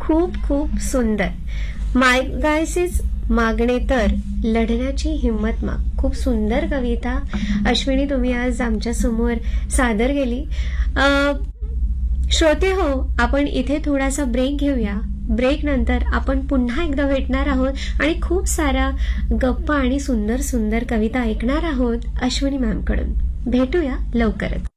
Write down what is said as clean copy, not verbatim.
खूप खूप सुंदर. मागायचेच मागणे तर लढण्याची हिंमत माग. खूप सुंदर कविता अश्विनी तुम्ही आज आमच्या समोर सादर केली. श्रोते हो, आपण इथे थोडासा ब्रेक घेऊया. ब्रेक नंतर आपण पुन्हा एकदा भेटणार आहोत आणि खूप साऱ्या गप्पा आणि सुंदर सुंदर कविता ऐकणार आहोत अश्विनी मॅम कडून. भेटूया लवकरच.